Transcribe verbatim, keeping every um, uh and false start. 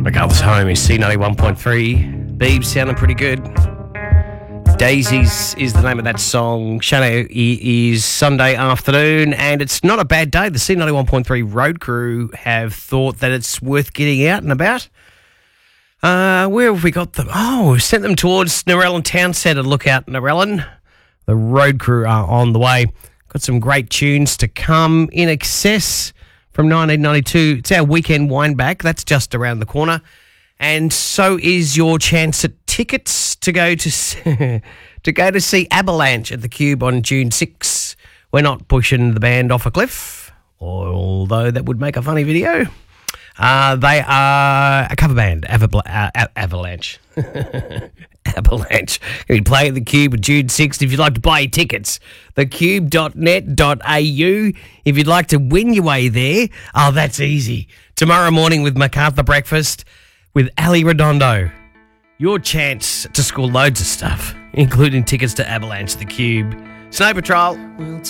Regardless home is C ninety-one point three. Beebs sounding pretty good. Daisies is the name of that song. Shano is Sunday afternoon, and it's not a bad day. The C ninety-one point three road crew have thought that it's worth getting out and about. Uh, where have we got them? Oh, we sent them towards Narellan Town Centre. Look out, Narellan. The road crew are on the way. Got some great tunes to come. In Excess from nineteen ninety-two. It's our weekend wind back. That's just around the corner. And so is your chance at tickets to go to to go to see Avalanche at the Cube on June sixth. We're not pushing the band off a cliff, although that would make a funny video. Uh, they are a cover band, Ava- uh, Avalanche. Avalanche. Going to be playing at the Cube on June sixth. If you'd like to buy your tickets, the cube dot net dot a u. If you'd like to win your way there, oh, that's easy. Tomorrow morning with MacArthur Breakfast with Ali Redondo. Your chance to score loads of stuff, including tickets to Avalanche, the Cube, Snow Patrol.